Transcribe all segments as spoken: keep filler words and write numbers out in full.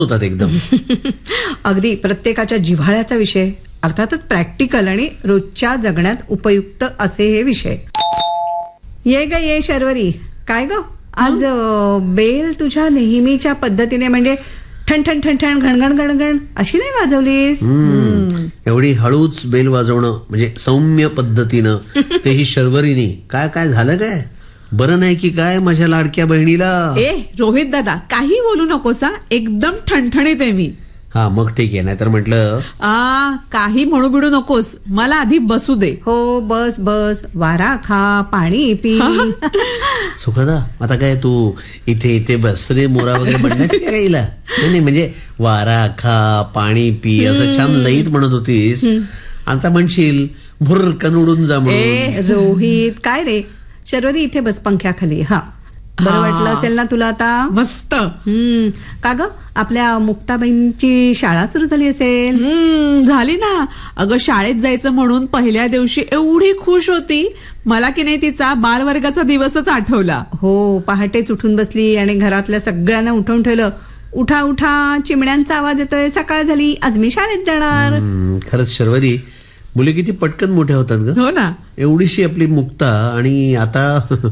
होतात एकदम. अगदी प्रत्येकाच्या जिव्हाळ्याचा विषय, अर्थातच प्रॅक्टिकल आणि रोजच्या जगण्यात उपयुक्त असे हे विषय. ये ग ये शर्वरी, काय ग आज बेल तुझ्या नेहमीच्या पद्धतीने म्हणजे ठण ठण ठण ठण घणघण घणघण अशी नाही वाजवलीस? एवढी हळूच बेल वाजवणं म्हणजे सौम्य पद्धतीनं, तेही शर्वरीनी. काय काय झालं, काय बरं नाही की काय माझ्या लाडक्या बहिणीला? ए रोहित दादा, काही बोलू नकोस, एकदम ठणठणीत आहे मी. हा मग ठीक आहे, नाहीतर म्हटलं आ काही म्हणू बिडू नकोस, मला आधी बसू दे. हो बस बस, वारा खा, पाणी पी. सुखदा, आता काय तू इथे इथे बस रे मोरा वगैरे म्हणण्याची काय गाईला? नाही नाही, म्हणजे वारा खा, पाणी पी असं छान लईत म्हणत होतीस, आता म्हणशील भुरकन उडून जा म्हणून. ए रोहित, काय रे शर्वरी, इथे बस पंख्याखाली. हा बरं वाटलं असेल ना तुला आता? मस्त. हम्म का ग, आपल्या मुक्ताबाईंची शाळा सुरू झाली असेल? हम्म झाली ना. अगं शाळेत जायचं म्हणून पहिल्या दिवशी एवढी खुश होती, मला की नाही तिचा बालवर्गाचा दिवसच आठवला. हो, पहाटेच उठून बसली आणि घरातल्या सगळ्यांना उठवून ठेवलं. उठा उठा, चिमण्यांचा आवाज येतोय, सकाळ झाली, आज मी शाळेत जाणार. खरंच शर्वरी, मुली किती पटकन मोठ्या होतात ग. हो ना. एवढीशी आपली मुक्ता आणि आता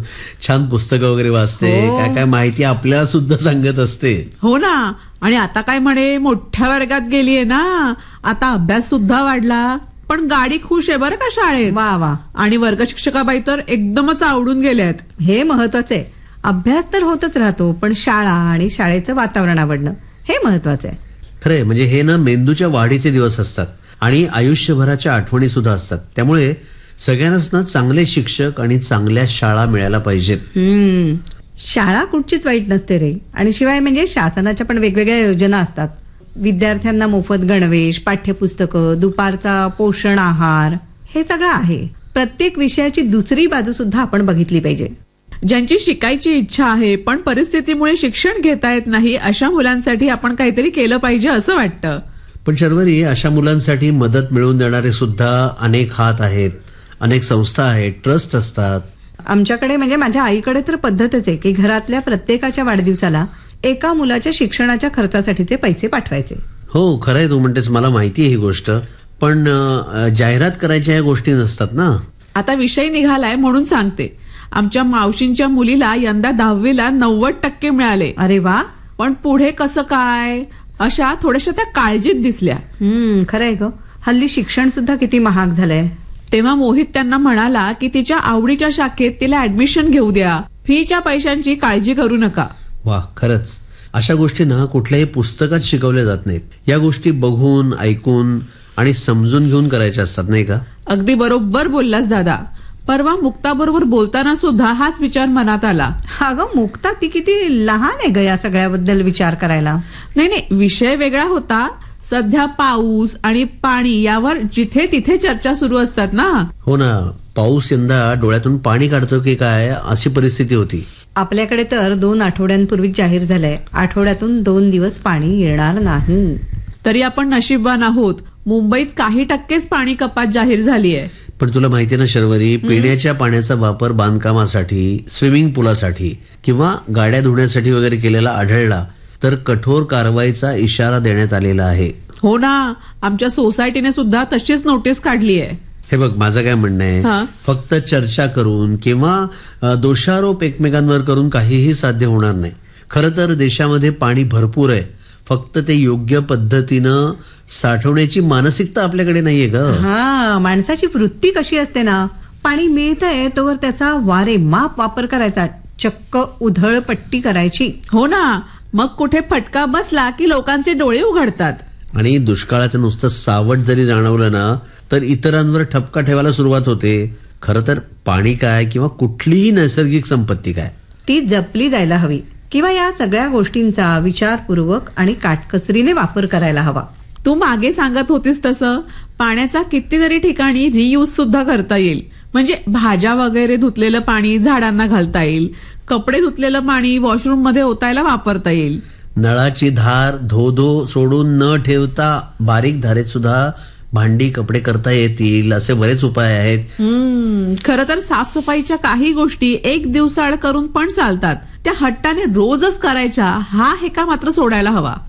छान पुस्तकं वगैरे वाचते, काय काय माहिती आपल्याला सुद्धा सांगत असते. हो ना. आणि आता काय म्हणे मोठ्या वर्गात गेलीये ना, आता अभ्यास सुद्धा वाढला. पण गाडी खुश आहे बरं का शाळेत. वा वा. आणि वर्ग शिक्षकाबाई तर एकदमच आवडून गेल्यात. हे महत्वाचं आहे. अभ्यास तर होतच राहतो, पण शाळा आणि शाळेचं वातावरण आवडणं हे महत्वाचं आहे. खरंय, म्हणजे हे ना मेंदूच्या वाढीचे दिवस असतात आणि आयुष्यभराच्या आठवणी सुद्धा असतात. त्यामुळे सगळ्यांनाच ना चांगले शिक्षक आणि चांगल्या शाळा मिळायला पाहिजेत. हम्म शाळा कुठचीच वाईट नसते रे. आणि शिवाय म्हणजे शासनाच्या पण वेगवेगळ्या योजना असतात. विद्यार्थ्यांना मोफत गणवेश, पाठ्यपुस्तकं, दुपारचा पोषण आहार, हे सगळं आहे. प्रत्येक विषयाची दुसरी बाजू सुद्धा आपण बघितली पाहिजे. ज्यांची शिकायची इच्छा आहे पण परिस्थितीमुळे शिक्षण घेता येत नाही, अशा मुलांसाठी आपण काहीतरी केलं पाहिजे असं वाटतं. पण शर्वरी, अशा मुलांसाठी मदत मिळवून देणारे सुद्धा अनेक हात आहेत, अनेक संस्था आहेत, ट्रस्ट असतात. आमच्याकडे म्हणजे माझ्या आईकडे तर पद्धतच आहे की घरातल्या प्रत्येकाच्या वाढदिवसाला एका मुलाच्या शिक्षणाच्या खर्चासाठीचे पैसे पाठवायचे. हो खरंय, तू म्हणतेस, मला माहिती आहे ही गोष्ट. पण जाहिरात करायच्या या गोष्टी नसतात ना. आता विषय निघालाय म्हणून सांगते. आमच्या मावशींच्या मुलीला यंदा दहावीला नव्वद टक्के मिळाले. अरे वा. पण पुढे कसं काय, अशा थोड्याशा त्या काळजीत दिसल्या. हम्म खरंय ग, हल्ली शिक्षण सुद्धा किती महाग झालंय. तेव्हा मोहित त्यांना म्हणाला की तिच्या आवडीच्या शाखेत तिला ऍडमिशन घेऊ द्या, फीच्या पैशांची काळजी करू नका. वा, खरंच अशा गोष्टी ना कुठल्याही पुस्तकात शिकवल्या जात नाहीत. या गोष्टी बघून, ऐकून आणि समजून घेऊन करायच्या असतात, नाही का? अगदी बरोबर बोललास दादा. परवा मुक्ता बरोबर बोलताना सुद्धा हाच विचार मनात आला. अगं मुक्ता, ती किती लहान आहे ग या सगळ्याबद्दल विचार करायला. नाही नाही, विषय वेगळा होता. सध्या पाऊस आणि पाणी यावर जिथे तिथे चर्चा सुरू असतात ना. हो ना, पाऊस यंदा डोळ्यातून पाणी काढतो की काय अशी परिस्थिती होती. आपल्याकडे तर दोन आठवड्यांपूर्वी जाहीर झालंय, आठवड्यातून दोन दिवस पाणी येणार नाही. तरी आपण नशीबवान आहोत, मुंबईत काही टक्केच पाणी कपात जाहीर झाली आहे. पण तुला माहिती ना शर्वरी, पिण्याच्या पाण्याचा वापर बांधकामासाठी, स्विमिंग पुलासाठी किंवा गाड्या धुण्यासाठी वगैरे केलेला आढळला तर कठोर कारवाईचा इशारा देण्यात आलेला आहे. हो ना, आमच्या सोसायटीने सुद्धा तशीच नोटीस काढली आहे. हे बघ, माझं काय म्हणणं आहे, फक्त चर्चा करून किंवा दोषारोप एकमेकांवर करून काहीही साध्य होणार नाही. खरं तर देशामध्ये पाणी भरपूर आहे, फक्त ते योग्य पद्धतीनं साठवण्याची मानसिकता आपल्याकडे नाहीये ग. हा, माणसाची वृत्ती कशी असते ना, पाणी मिळतंय तोवर त्याचा वारे माप वापर करायचा, चक्क उधळपट्टी करायची. हो ना, मग कुठे फटका बसला की लोकांचे डोळे उघडतात. आणि दुष्काळाचं नुसतं सावट जरी जाणवलं ना तर इतरांवर ठपका ठेवायला सुरुवात होते. खरं तर पाणी काय किंवा कुठलीही नैसर्गिक संपत्ती काय, ती जपली जायला हवी किंवा या सगळ्या गोष्टींचा विचारपूर्वक आणि काटकसरीने वापर करायला हवा. तू मागे सांगत होतीस तसं पाण्याचा कितीतरी ठिकाणी रियूज सुद्धा करता येईल. म्हणजे भाज्या वगैरे धुतलेलं पाणी झाडांना घालता येईल, कपडे धुतलेलं पाणी वॉशरूम मध्ये ओतायला वापरता येईल. नळाची धार धो धो सोडून न ठेवता बारीक धारेत सुद्धा भांडी कपडे करता येतील, असे बरेच उपाय आहेत. हम्म खरं तर साफसफाईच्या काही गोष्टी एक दिवसाआड करून पण चालतात. त्या हट्टाने रोजच करायच्या हा हेका मात्र सोडायला हवा.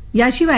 याशिवाय